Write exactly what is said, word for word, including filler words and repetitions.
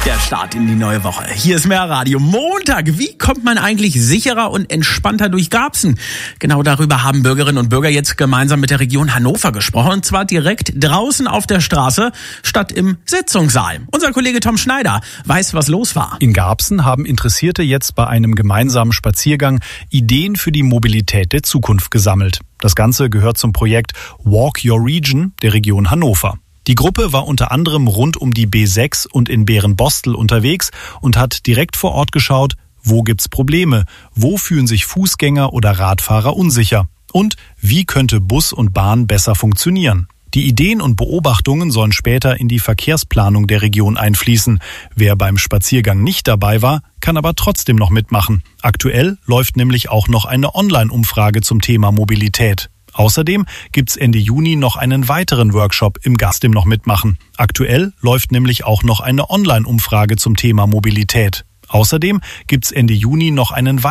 Der Start in die neue Woche. Hier ist mehr Radio. Montag. Wie kommt man eigentlich sicherer und entspannter durch Garbsen? Genau darüber haben Bürgerinnen und Bürger jetzt gemeinsam mit der Region Hannover gesprochen. Und zwar direkt draußen auf der Straße statt im Sitzungssaal. Unser Kollege Tom Schneider weiß, was los war. In Garbsen haben Interessierte jetzt bei einem gemeinsamen Spaziergang Ideen für die Mobilität der Zukunft gesammelt. Das Ganze gehört zum Projekt Walk Your Region der Region Hannover. Die Gruppe war unter anderem rund um die B sechs und in Bärenbostel unterwegs und hat direkt vor Ort geschaut, wo gibt's Probleme, wo fühlen sich Fußgänger oder Radfahrer unsicher und wie könnte Bus und Bahn besser funktionieren. Die Ideen und Beobachtungen sollen später in die Verkehrsplanung der Region einfließen. Wer beim Spaziergang nicht dabei war, kann aber trotzdem noch mitmachen. Aktuell läuft nämlich auch noch eine Online-Umfrage zum Thema Mobilität. Außerdem gibt's Ende Juni noch einen weiteren Workshop im Gast, dem noch mitmachen. Aktuell läuft nämlich auch noch eine Online-Umfrage zum Thema Mobilität. Außerdem gibt's Ende Juni noch einen